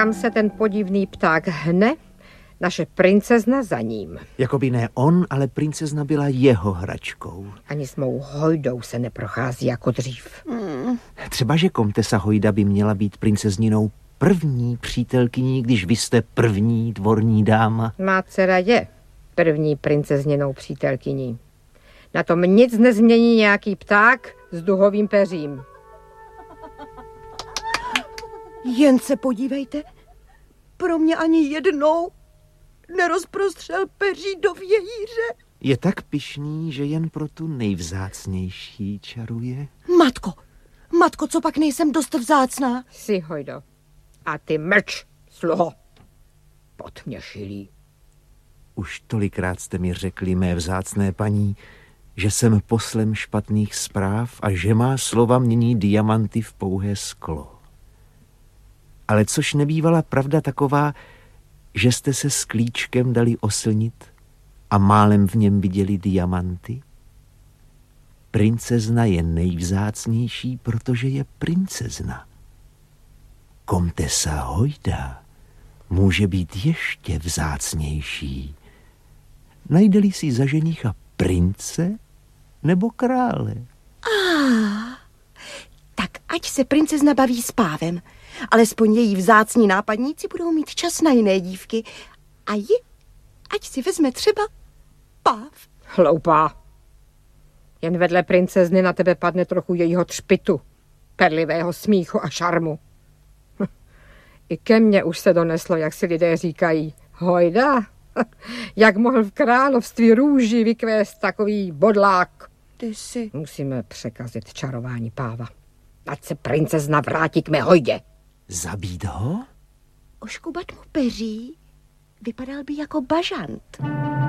kam se ten podivný pták hne, naše princezna za ním. Jakoby ne on, ale princezna byla jeho hračkou. Ani s mou Hojdou se neprochází jako dřív. Třeba, že komtesa Hojda by měla být princezninou první přítelkyní, když vy jste první dvorní dáma. Má dcera je první princezninou přítelkyní. Na tom nic nezmění nějaký pták s duhovým peřím. Jen se podívejte, pro mě ani jednou nerozprostřel peří do vějíře. Je tak pyšný, že jen pro tu nejvzácnější čaruje. Matko, co pak nejsem dost vzácná? Jsi, Hojdo. A ty mlč, sluho. Potměšilý. Už tolikrát jste mi řekli, mé vzácné paní, že jsem poslem špatných zpráv a že má slova mění diamanty v pouhé sklo. Ale což nebývala pravda taková, že jste se s klíčkem dali oslnit a málem v něm viděli diamanty? Princezna je nejvzácnější, protože je princezna. Komtesa Hojda může být ještě vzácnější. Najde-li si za ženicha prince nebo krále. Tak ať se princezna baví s pávem. Alespoň její vzácní nápadníci budou mít čas na jiné dívky. A ať si vezme třeba páv. Hloupá. Jen vedle princezny na tebe padne trochu jejího třpitu, perlivého smíchu a šarmu. I ke mně už se doneslo, jak si lidé říkají. Hojda, jak mohl v království růží vykvést takový bodlák. Musíme překazit čarování páva. Ať se princezna vrátí k mé Hojdě. Zabít ho? Oškubat mu peří? Vypadal by jako bažant.